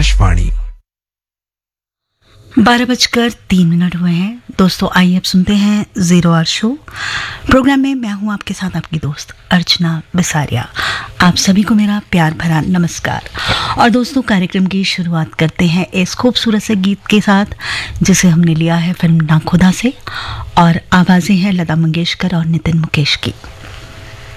आकाशवाणी। 12:03 हुए हैं। दोस्तों आइए अब सुनते हैं जीरो आवर शो। प्रोग्राम में मैं हूं आपके साथ आपकी दोस्त अर्चना बिसारिया। आप सभी को मेरा प्यार भरा नमस्कार। और दोस्तों कार्यक्रम की शुरुआत करते हैं इस खूबसूरत से गीत के साथ जिसे हमने लिया है फिल्म ना खुदा से, और आवाज़ें हैं लता मंगेशकर और नितिन मुकेश की।